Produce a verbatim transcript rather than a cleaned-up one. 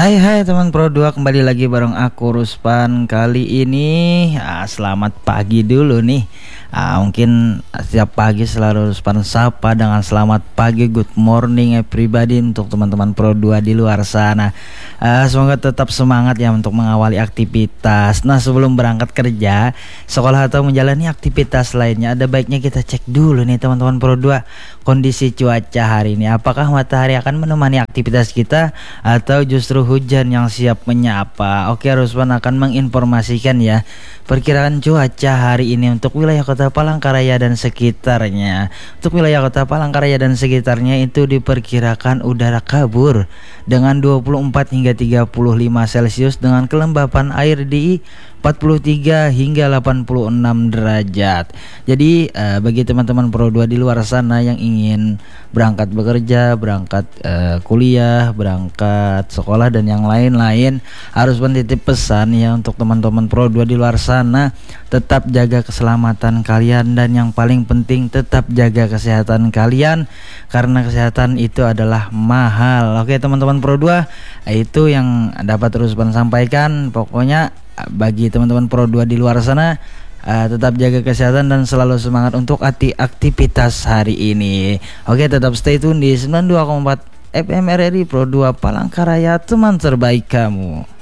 Hai hai teman Pro dua, kembali lagi bareng aku Ruspan. Kali ini ah, selamat pagi dulu nih. ah, Mungkin setiap pagi selalu Ruspan sapa dengan selamat pagi, good morning everybody untuk teman-teman Pro dua di luar sana. ah, Semoga tetap semangat ya untuk mengawali aktivitas. Nah, sebelum berangkat kerja, sekolah atau menjalani aktivitas lainnya, ada baiknya kita cek dulu nih teman-teman Pro dua, kondisi cuaca hari ini. Apakah matahari akan menemani aktivitas kita atau justru hujan yang siap menyapa? Oke, Rusman akan menginformasikan ya perkiraan cuaca hari ini untuk wilayah Kota Palangkaraya dan sekitarnya. Untuk wilayah Kota Palangkaraya dan sekitarnya itu diperkirakan udara kabur dengan dua puluh empat hingga tiga puluh lima Celcius dengan kelembapan air di empat puluh tiga hingga delapan puluh enam derajat. Jadi uh, bagi teman-teman Pro dua di luar sana yang ingin berangkat bekerja, berangkat uh, kuliah, berangkat sekolah dan yang lain-lain, harus menitip pesan ya untuk teman-teman Pro dua di luar sana, tetap jaga keselamatan kalian dan yang paling penting tetap jaga kesehatan kalian karena kesehatan itu adalah mahal. Oke teman-teman Pro dua, itu yang dapat terus sampaikan. Pokoknya bagi teman-teman Pro dua di luar sana, uh, tetap jaga kesehatan dan selalu semangat untuk aktivitas hari ini. Oke, tetap stay tune di sembilan puluh dua koma empat F M R R I Pro dua Palangkaraya, teman terbaik kamu.